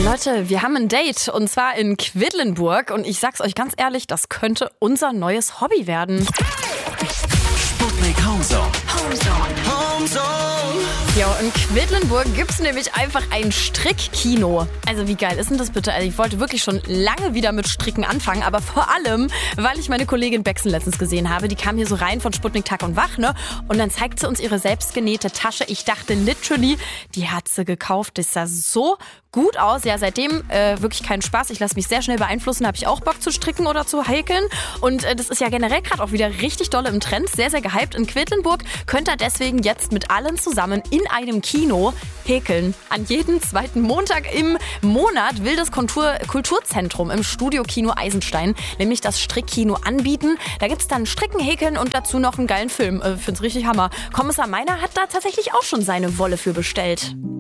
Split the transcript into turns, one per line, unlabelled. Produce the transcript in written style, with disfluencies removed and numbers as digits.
Leute, wir haben ein Date und zwar in Quedlinburg und ich sag's euch ganz ehrlich, das könnte unser neues Hobby werden.
Sputnik Homezone.
Ja, in Quedlinburg gibt's nämlich einfach ein Strickkino. Also wie geil ist denn das bitte? Also ich wollte wirklich schon lange wieder mit Stricken anfangen, aber vor allem, weil ich meine Kollegin Bexen letztens gesehen habe. Die kam hier so rein von Sputnik Tag und Wach, ne? Und dann zeigt sie uns ihre selbstgenähte Tasche. Ich dachte literally, die hat sie gekauft. Das sah so gut aus. Ja, seitdem wirklich keinen Spaß. Ich lasse mich sehr schnell beeinflussen. Habe ich auch Bock zu stricken oder zu häkeln. Und das ist ja generell gerade auch wieder richtig doll im Trend. Sehr, sehr gehypt. In Quedlinburg könnt ihr deswegen jetzt mit allen zusammen in einem Kino häkeln. An jeden zweiten Montag im Monat will das Kulturzentrum im Studio-Kino Eisenstein nämlich das Strickkino anbieten. Da gibt's dann Stricken, Häkeln und dazu noch einen geilen Film. Find's richtig Hammer. Kommissar Meiner hat da tatsächlich auch schon seine Wolle für bestellt.